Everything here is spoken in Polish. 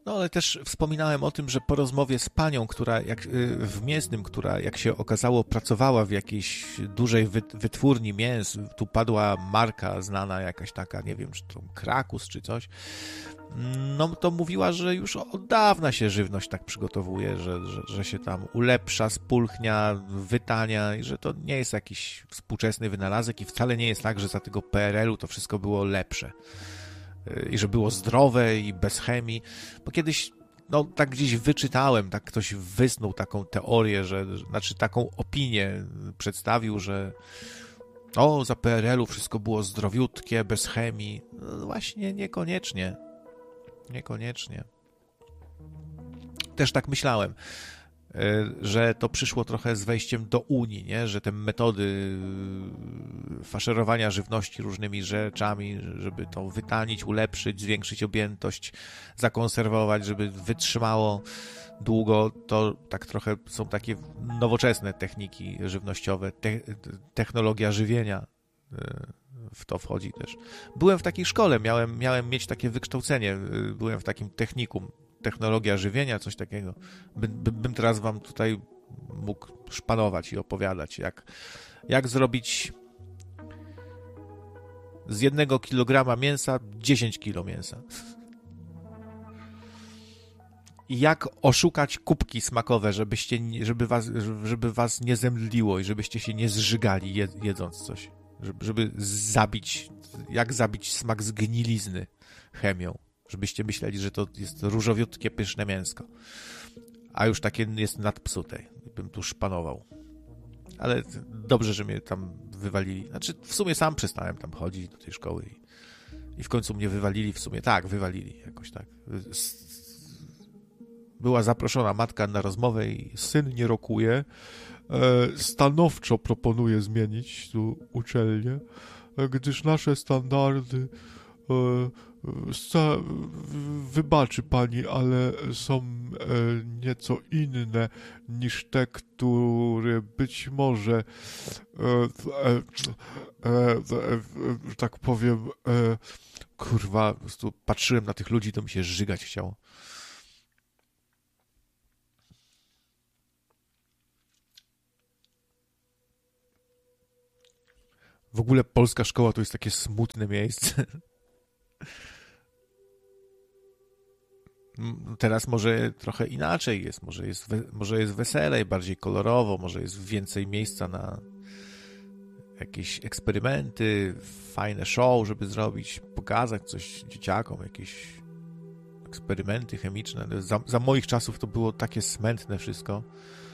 No ale też wspominałem o tym, że po rozmowie z panią, która w Mięsnym, która jak się okazało pracowała w jakiejś dużej wytwórni mięs, tu padła marka znana jakaś taka, nie wiem, czy to Krakus czy coś, no to mówiła, że już od dawna się żywność tak przygotowuje, że się tam ulepsza, spulchnia, wytania i że to nie jest jakiś współczesny wynalazek i wcale nie jest tak, że za tego PRL-u to wszystko było lepsze i że było zdrowe i bez chemii, bo kiedyś no tak gdzieś wyczytałem, tak ktoś wysnuł taką teorię, znaczy taką opinię przedstawił, że za PRL-u wszystko było zdrowiutkie, bez chemii. No właśnie niekoniecznie. Niekoniecznie. Też tak myślałem, że to przyszło trochę z wejściem do Unii, nie? Że te metody faszerowania żywności różnymi rzeczami, żeby to wytanić, ulepszyć, zwiększyć objętość, zakonserwować, żeby wytrzymało długo, to tak trochę są takie nowoczesne techniki żywnościowe, technologia żywienia w to wchodzi też. Byłem w takiej szkole, miałem mieć takie wykształcenie, byłem w takim technikum, technologia żywienia, coś takiego. Bym teraz wam tutaj mógł szpanować i opowiadać, jak zrobić z 1 kilograma mięsa 10 kilo mięsa. I jak oszukać kubki smakowe, żeby was nie zemdliło i żebyście się nie zżygali jedząc coś. Żeby jak zabić smak zgnilizny chemią. Żebyście myśleli, że to jest różowiutkie, pyszne mięsko. A już takie jest nadpsute. Bym tu szpanował. Ale dobrze, że mnie tam wywalili. Znaczy, w sumie sam przestałem tam chodzić do tej szkoły i w końcu mnie wywalili. W sumie tak, wywalili jakoś tak. Była zaproszona matka na rozmowę i syn nie rokuje. Stanowczo proponuje zmienić tu uczelnię, gdyż nasze standardy wybaczy pani, ale są nieco inne niż te, które być może tak powiem kurwa, po prostu patrzyłem na tych ludzi, to mi się żygać chciało. W ogóle polska szkoła to jest takie smutne miejsce. Teraz może trochę inaczej jest. Może jest weselej, bardziej kolorowo, może jest więcej miejsca na jakieś eksperymenty, fajne show, żeby zrobić, pokazać coś dzieciakom, jakieś eksperymenty chemiczne. Za moich czasów to było takie smętne wszystko.